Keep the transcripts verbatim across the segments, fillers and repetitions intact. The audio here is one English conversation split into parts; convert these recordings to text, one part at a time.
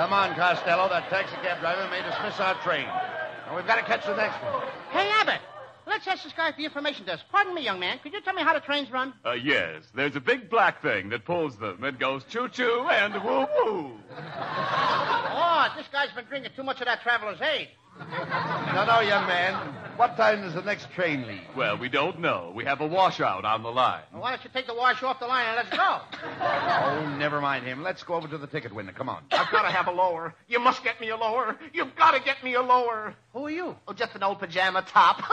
Come on, Costello. That taxicab driver made us miss our train. Now we've got to catch the next one. Hey, Abbott. Let's ask this guy at the information desk. Pardon me, young man. Could you tell me how the trains run? Uh, yes. There's a big black thing that pulls them. It goes choo-choo and woo-woo. Oh, this guy's been drinking too much of that Traveler's Aid. No, no, young man. What time does the next train leave? Well, we don't know. We have a washout on the line. Well, why don't you take the wash off the line and let's go? Oh, never mind him. Let's go over to the ticket window. Come on. I've got to have a lower. You must get me a lower. You've got to get me a lower. Who are you? Oh, just an old pajama top.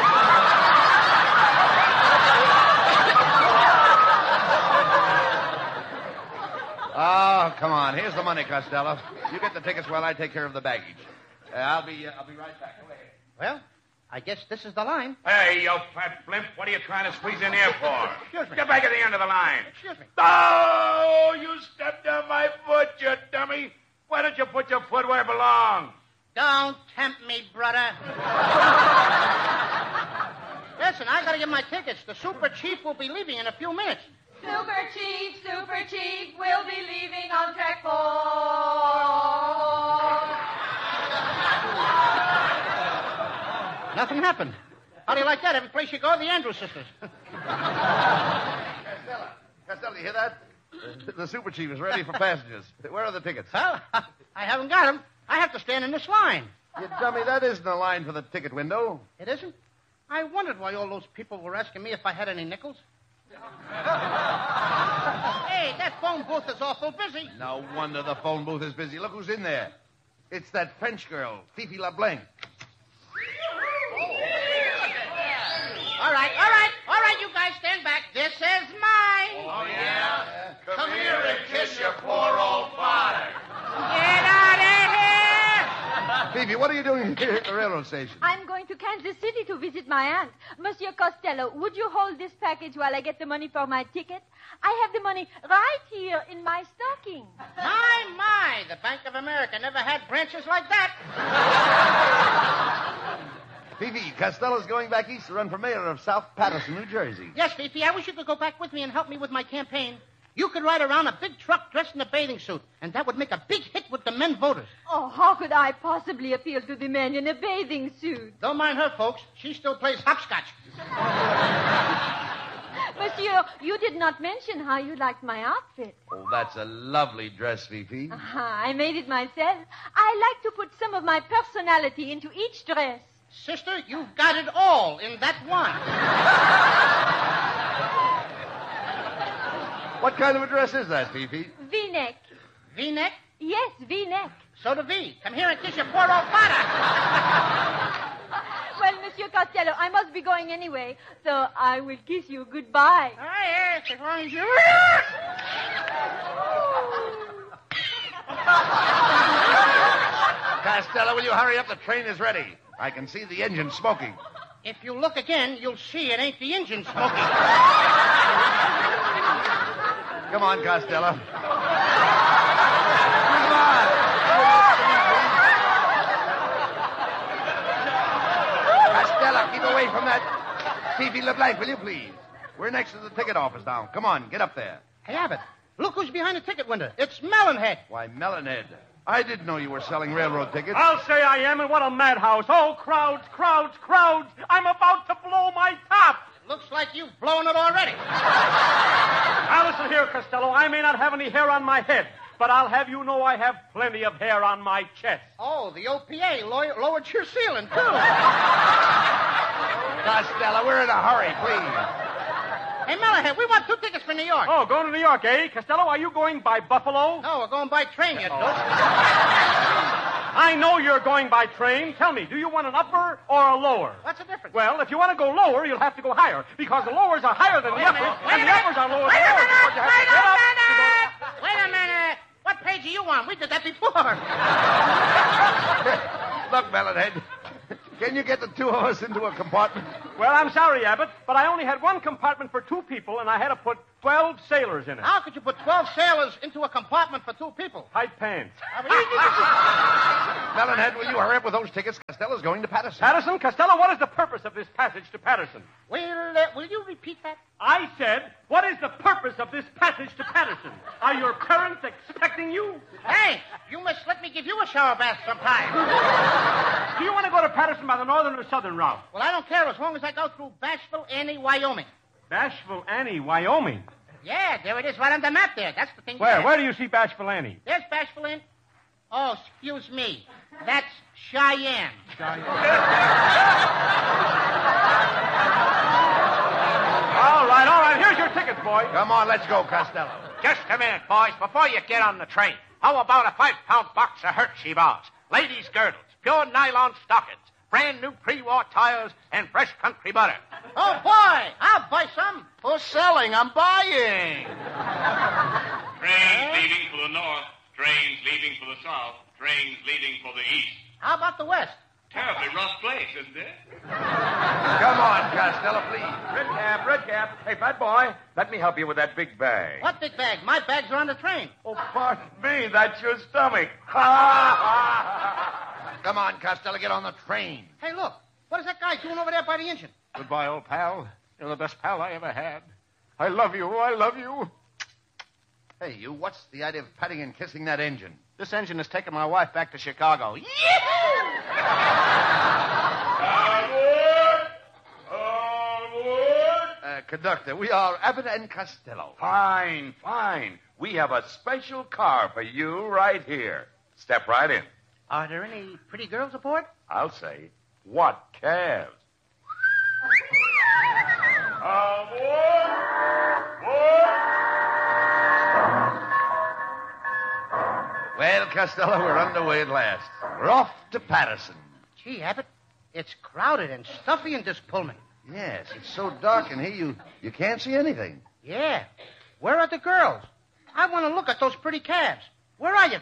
Oh, come on. Here's the money, Costello. You get the tickets while I take care of the baggage. Uh, I'll be uh, I'll be right back. Go ahead. Well, I guess this is the line. Hey, you fat blimp, what are you trying to squeeze in here for? Excuse me. Get back at the end of the line. Excuse me. Oh, you stepped on my foot, you dummy. Why don't you put your foot where it belongs? Don't tempt me, brother. Listen, I gotta get my tickets. The super chief will be leaving in a few minutes. Super Chief, Super Chief, we'll be leaving on track four. Nothing happened. How do you like that? Every place you go, the Andrews sisters. Costello, Costello, you hear that? The super chief is ready for passengers. Where are the tickets? Well, I haven't got them. I have to stand in this line. You dummy, that isn't a line for the ticket window. It isn't? I wondered why all those people were asking me if I had any nickels. Hey, that phone booth is awful busy. No wonder the phone booth is busy. Look who's in there. It's that French girl, Fifi LeBlanc. All right, all right, all right, you guys stand back. This is mine. Oh, yeah? Come, Come here and kiss your poor old father. Get out of here! Fifi, what are you doing here at the railroad station? I'm going to Kansas City to visit my aunt. Monsieur Costello, would you hold this package while I get the money for my ticket? I have the money right here in my stocking. My, my, the Bank of America never had branches like that. Fifi, Costello's going back east to run for mayor of South Patterson, New Jersey. Yes, Fifi, I wish you could go back with me and help me with my campaign. You could ride around a big truck dressed in a bathing suit, and that would make a big hit with the men voters. Oh, how could I possibly appeal to the men in a bathing suit? Don't mind her, folks. She still plays hopscotch. Monsieur, you did not mention how you liked my outfit. Oh, that's a lovely dress, Fifi. Uh-huh, I made it myself. I like to put some of my personality into each dress. Sister, you've got it all in that one. What kind of a dress is that, Fifi? V-neck. V-neck? Yes, V-neck. So do V. Come here and kiss your poor old father. Well, Monsieur Costello, I must be going anyway, so I will kiss you goodbye. Oh, yes, as long as you... Costello, will you hurry up? The train is ready. I can see the engine smoking. If you look again, you'll see it ain't the engine smoking. Come on, Costello. Come on. Costello, keep away from that Fifi LeBlanc, will you please? We're next to the ticket office now. Come on, get up there. Hey, Abbott, look who's behind the ticket window. It's Melonhead. Why, Melonhead, I didn't know you were selling railroad tickets. I'll say I am, and what a madhouse. Oh, crowds, crowds, crowds. I'm about to blow my top. Looks like you've blown it already. Now, listen here, Costello. I may not have any hair on my head, but I'll have you know I have plenty of hair on my chest. Oh, the O P A low- lowered your ceiling, too. Costello, we're in a hurry, please. Hey, Melonhead, we want two tickets for New York. Oh, going to New York, eh? Costello, are you going by Buffalo? No, we're going by train, you dope. I know you're going by train. Tell me, do you want an upper or a lower? What's the difference? Well, if you want to go lower, you'll have to go higher, because the lowers are higher than the Wait a uppers, minute, wait and a the minute. uppers are lower Wait than a the minute, lowers. You have wait to get a up to minute. go- Wait a minute. What page are you on? We did that before. Look, Melonhead, can you get the two of us into a compartment? Well, I'm sorry, Abbott, but I only had one compartment for two people, and I had to put twelve sailors in it. How could you put twelve sailors into a compartment for two people? Tight pants. Melonhead, will you hurry up with those tickets? Costello's going to Patterson. Patterson, Costello, what is the purpose of this passage to Patterson? Will, uh, will you repeat that? I said, what is the purpose of this passage to Patterson? Are your parents expecting you? Hey, you must let me give you a shower bath sometime. Do you want to go to Patterson by the northern or southern route? Well, I don't care as long as I go through Bashville, Annie, Wyoming. Bashville Annie, Wyoming. Yeah, there it is right on the map there. That's the thing. Where? there. Where do you see Bashville Annie? There's Bashville Annie. Oh, excuse me. That's Cheyenne. Cheyenne. all right, all right. Here's your tickets, boy. Come on, let's go, Costello. Just a minute, boys. Before you get on the train, how about a five-pound box of Hershey bars, ladies' girdles, pure nylon stockings, brand new pre-war tires, and fresh country butter? Oh, boy. I'll buy some. Who's selling? I'm buying. Trains leaving for the north, trains leaving for the south, trains leaving for the east. How about the West? Terribly rough place, isn't it? Come on, Costello, please. Red cap, red cap. Hey, fat boy, let me help you with that big bag. What big bag? My bags are on the train. Oh, pardon me. That's your stomach. Ha! Come on, Costello, get on the train. Hey, look. What is that guy doing over there by the engine? Goodbye, old pal. You're the best pal I ever had. I love you. I love you. Hey, you, what's the idea of petting and kissing that engine? This engine is taking my wife back to Chicago. Onward! Onward! Uh, conductor, we are Abbott and Costello. Fine, fine. We have a special car for you right here. Step right in. Are there any pretty girls aboard? I'll say, what calves? Aboard! Aboard! Well, Costello, we're underway at last. We're off to Patterson. Gee, Abbott, it's crowded and stuffy in this Pullman. Yes, it's so dark in here you, you can't see anything. Yeah. Where are the girls? I want to look at those pretty calves. Where are you,